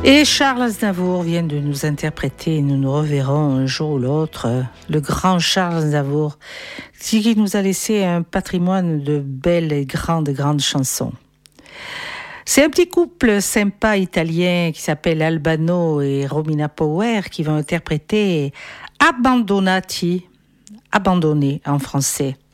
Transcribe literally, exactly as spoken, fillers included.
Et Charles Aznavour vient de nous interpréter, et nous nous reverrons un jour ou l'autre, le grand Charles Aznavour, qui nous a laissé un patrimoine de belles et grandes, grandes chansons. C'est un petit couple sympa italien qui s'appelle Albano et Romina Power qui vont interpréter Abbandonati, abandonné en français.